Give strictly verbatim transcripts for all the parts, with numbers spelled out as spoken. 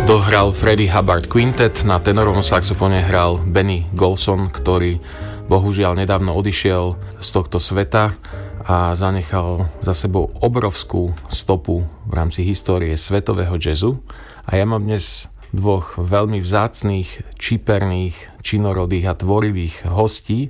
Dohral Freddie Hubbard Quintet, na tenorovom saxofóne hral Benny Golson, ktorý bohužiaľ nedávno odišiel z tohto sveta a zanechal za sebou obrovskú stopu v rámci histórie svetového jazzu. A ja mám dnes dvoch veľmi vzácnych, čiperných, činorodých a tvorivých hostí.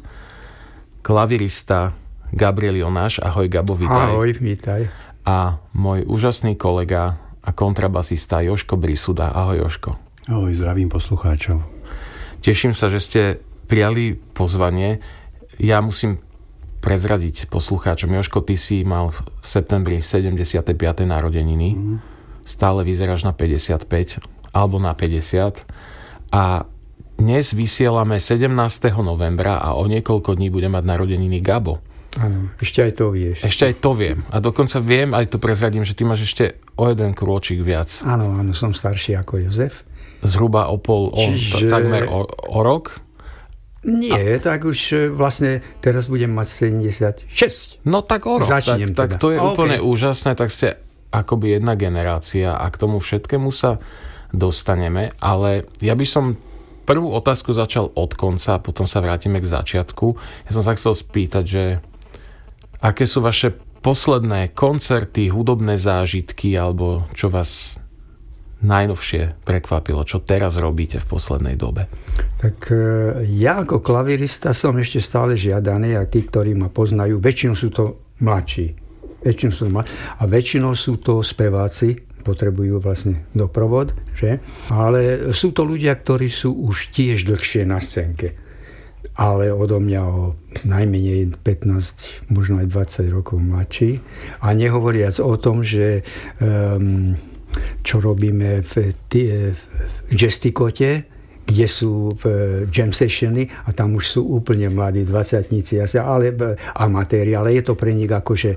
Klavirista Gabriel Jonáš, ahoj Gabo, vítaj. Ahoj, vítaj. A môj úžasný kolega a kontrabasista Jožko Brisuda. Ahoj Jožko. Ahoj, zdravím poslucháčov. Teším sa, že ste prijali pozvanie. Ja musím prezradiť poslucháčom. Jožko, ty si mal v septembri sedemdesiate piate narodeniny. Mm. Stále vyzeráš na päťdesiatpäť alebo na päťdesiat. A dnes vysielame sedemnásteho novembra a o niekoľko dní bude mať narodeniny Gabo. Áno, ešte aj to vieš. Ešte aj to viem. A dokonca viem, aj to prezradím, že ty máš ešte o jeden krôčik viac. Áno, áno, som starší ako Jozef. Zhruba o pol, o, Čiže... takmer o, o rok? Nie, a... tak už vlastne teraz budem mať sedemdesiatšesť. No tak o rok. Začnem tak, tak teda. to je okay. úplne úžasné, tak ste akoby jedna generácia a k tomu všetkému sa dostaneme, ale ja by som prvú otázku začal od konca a potom sa vrátime k začiatku. Ja som sa chcel spýtať, že aké sú vaše posledné koncerty, hudobné zážitky, alebo čo vás najnovšie prekvapilo? Čo teraz robíte v poslednej dobe? Tak ja ako klavirista som ešte stále žiadaný a tí, ktorí ma poznajú, väčšinou sú to mladší. Väčšinou sú mladší. A väčšinou sú to speváci, potrebujú vlastne doprovod, že? Ale sú to ľudia, ktorí sú už tiež dlhšie na scénke. Ale odo mňa o najmenej pätnásť, možno aj dvadsať rokov mladší. A nehovoriac o tom, že um, čo robíme v, v, v Gestikote, kde sú v jam sessiony a tam už sú úplne mladí dvadsiatnici, ale amatéri, ale je to pre nich akože e,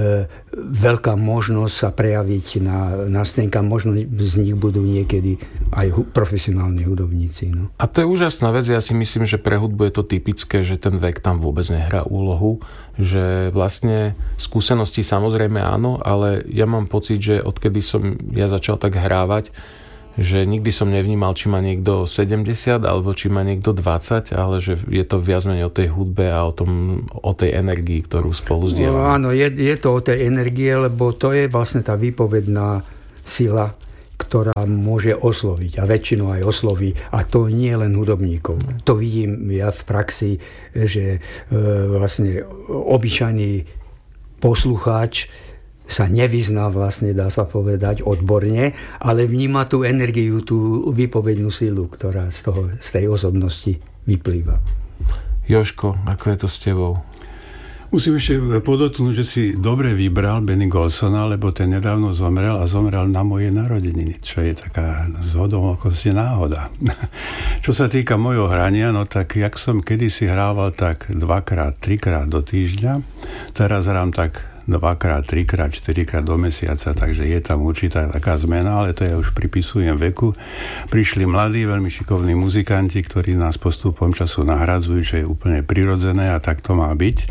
veľká možnosť sa prejaviť na, na scénke. Možno z nich budú niekedy aj hu, profesionálni hudobníci. No. A to je úžasná vec. Ja si myslím, že pre hudbu je to typické, že ten vek tam vôbec nehrá úlohu. Že vlastne skúsenosti samozrejme áno, ale ja mám pocit, že odkedy som ja začal tak hrávať, že nikdy som nevnímal, či má niekto sedemdesiat alebo či má niekto dvadsať, ale že je to viac menej o tej hudbe a o, tom, o tej energii, ktorú spolu zdieľame. No, áno, je, je to o tej energie, lebo to je vlastne tá výpovedná sila, ktorá môže osloviť a väčšinou aj osloví. A to nie len hudobníkov. To vidím ja v praxi, že e, vlastne obyčajný poslucháč sa nevyzná vlastne, dá sa povedať, odborne, ale vníma tú energiu, tú výpovednú silu, ktorá z, toho, z tej osobnosti vyplýva. Jožko, ako je to s tebou? Musím ešte podotknúť, že si dobre vybral Benny Golsona, lebo ten nedávno zomrel a zomrel na moje narodeniny, čo je taká zhodou okolností náhoda. Čo sa týka mojho hrania, no tak jak som kedysi hrával tak dvakrát, trikrát do týždňa, teraz hrám tak dvakrát, trikrát, štyrikrát do mesiaca, takže je tam určitá taká zmena, ale to ja už pripisujem veku. Prišli mladí, veľmi šikovní muzikanti, ktorí nás postupom času nahradzujú, čo je úplne prirodzené a tak to má byť.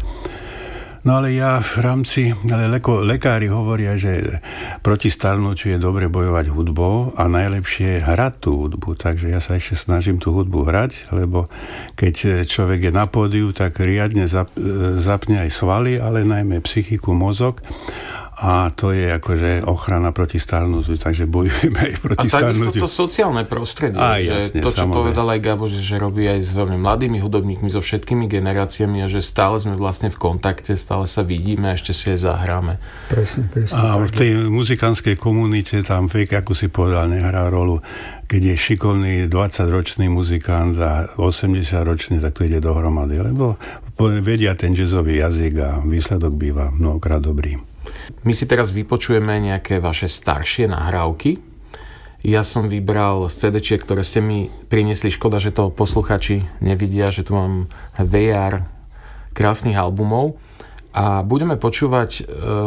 No ale ja v rámci, ale leko, lekári hovoria, že proti starnutiu je dobre bojovať hudbou a najlepšie je hrať tú hudbu, takže ja sa ešte snažím tú hudbu hrať, lebo keď človek je na pódiu, tak riadne zap, zapne aj svaly, ale najmä psychiku, mozog. A to je akože ochrana proti starnutiu, takže bojujeme aj proti starnutiu. A takisto to sociálne prostredie, a, že jasne, to, čo samozrejme povedal aj Gabo, že, že robí aj s veľmi mladými hudobníkmi, so všetkými generáciami a že stále sme vlastne v kontakte, stále sa vidíme a ešte si aj zahráme. Presne, presne. A v tej muzikantskej komunite tam fake, ako si povedal, nehrá rolu. Keď je šikovný dvadsaťročný muzikant a osemdesiatročný, tak to ide dohromady, lebo vedia ten jazzový jazyk a výsledok býva mnohokrát dobrý. My si teraz vypočujeme nejaké vaše staršie nahrávky. Ja som vybral z cé déčiek, ktoré ste mi priniesli. Škoda, že to posluchači nevidia, že tu mám vé er krásnych albumov. A budeme počúvať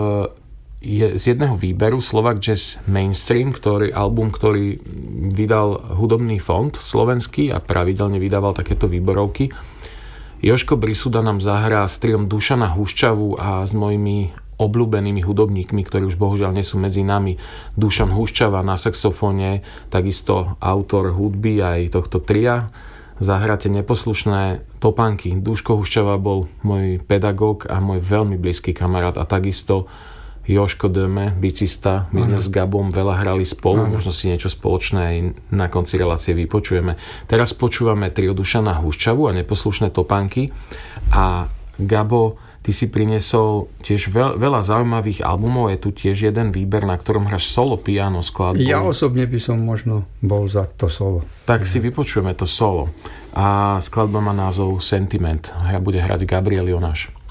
e, z jedného výberu Slovak Jazz Mainstream, ktorý, album, ktorý vydal hudobný fond slovenský a pravidelne vydával takéto výberovky. Jožko Brisuda nám zahrá s triom Dušana Huščavu a s mojimi obľúbenými hudobníkmi, ktorí už bohužiaľ nie sú medzi nami. Dušan Huščava na saxofóne, takisto autor hudby aj tohto tria. Zahráte Neposlušné topánky. Duško Huščava bol môj pedagóg a môj veľmi blízky kamarát a takisto Joško Döme, bicista. My sme s Gabom veľa hrali spolu, možno si niečo spoločné aj na konci relácie vypočujeme. Teraz počúvame trio Dušana Huščavu a Neposlušné topánky a Gabo, ty si priniesol tiež veľ, veľa zaujímavých albumov, je tu tiež jeden výber, na ktorom hráš solo piano skladbu. Ja osobne by som možno bol za to solo. Tak si vypočujeme to solo. A skladba má názov Sentiment. A bude hrať Gabriel Jonáš.